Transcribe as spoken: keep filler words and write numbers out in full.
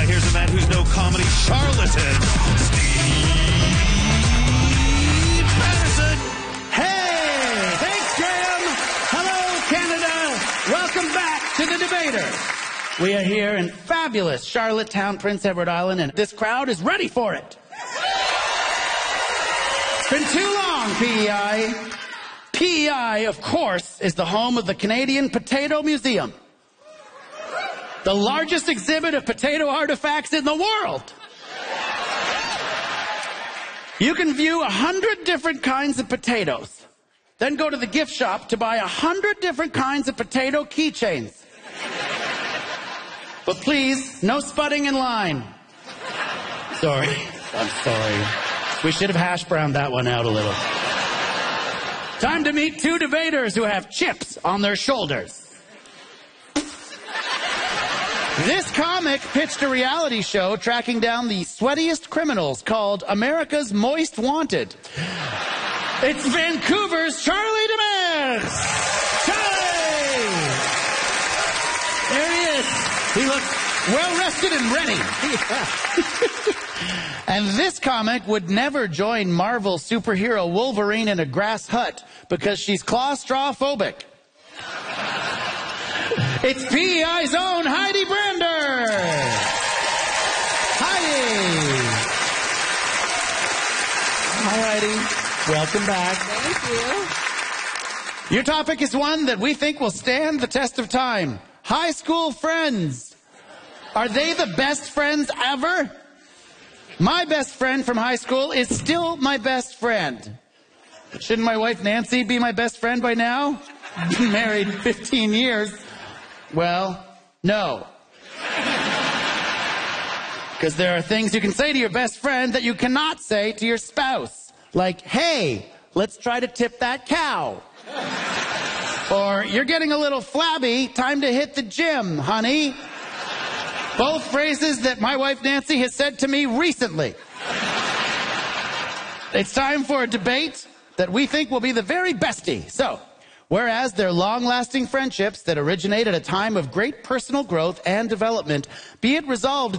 here's a man who's no comedy charlatan, Steve Patterson. Hey! Thanks, Graham! Hello, Canada! Welcome back to The Debater. We are here in fabulous Charlottetown, Prince Edward Island, and this crowd is ready for it. It's been too long, P E I. P E I, of course, is the home of the Canadian Potato Museum, the largest exhibit of potato artifacts in the world. You can view a hundred different kinds of potatoes, then go to the gift shop to buy a hundred different kinds of potato keychains. But please, no sputting in line. Sorry. I'm sorry. We should have hash browned that one out a little. Time to meet two debaters who have chips on their shoulders. This comic pitched a reality show tracking down the sweatiest criminals called America's Moist Wanted. It's Vancouver's Charlie DeMers. Charlie! There he is. He looks well-rested and ready. And this comic would never join Marvel superhero Wolverine in a grass hut because she's claustrophobic. It's P E I's own Heidi Brander. Heidi. Hi, Heidi. Welcome back. Thank you. Your topic is one that we think will stand the test of time. High school friends. Are they the best friends ever? My best friend from high school is still my best friend. Shouldn't my wife Nancy be my best friend by now? Been married fifteen years. Well, no. Because there are things you can say to your best friend that you cannot say to your spouse. Like, hey, let's try to tip that cow. Or, you're getting a little flabby, time to hit the gym, honey. Both phrases that my wife Nancy has said to me recently. It's time for a debate that we think will be the very bestie. So, whereas they're long-lasting friendships that originate at a time of great personal growth and development, be it resolved